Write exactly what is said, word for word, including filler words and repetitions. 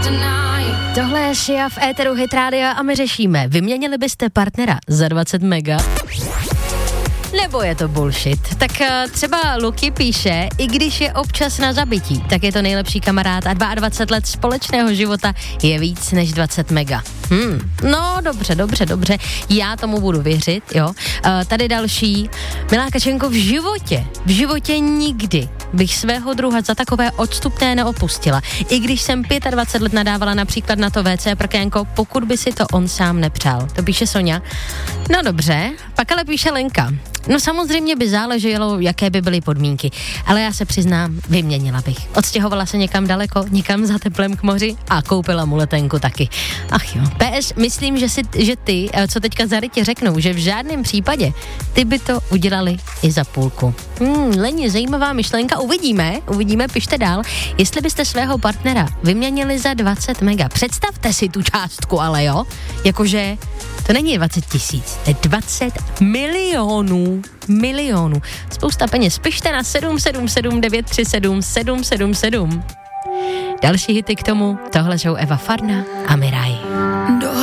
Tohle je Sia v éteru Hit Rádia a my řešíme, vyměnili byste partnera za dvacet mega? Nebo je to bullshit? Tak třeba Luky píše, i když je občas na zabití, tak je to nejlepší kamarád a dvacet dva let společného života je víc než dvacet mega. Hmm, no dobře, dobře, dobře, já tomu budu věřit, jo. Uh, tady další, Milá Kačenko, v životě, v životě nikdy bych svého druha za takové odstupné neopustila. I když jsem dvacet pět let nadávala například na to vé cé prkénko, pokud by si to on sám nepřál. To píše Sonja. No dobře, pak ale píše Lenka. No samozřejmě by záleželo, jaké by byly podmínky, ale já se přiznám, vyměnila bych. Odstěhovala se někam daleko, někam za teplem k moři a koupila mu letenku taky. Ach jo. P S, myslím, že, si, že ty, co teďka zarytě řeknou, že v žádném případě ty by to udělali i za půlku. Hmm, Leni, zajímavá myšlenka, uvidíme, uvidíme, pište dál. Jestli byste svého partnera vyměnili za dvacet mega, představte si tu částku, ale jo, jakože to není dvacet tisíc, to je dvacet milionů, milionů. Spousta peněz, pište na sedm sedm sedm devět tři sedm sedm sedm sedm. Další hity k tomu, tohle jsou Eva Farna a Miraj.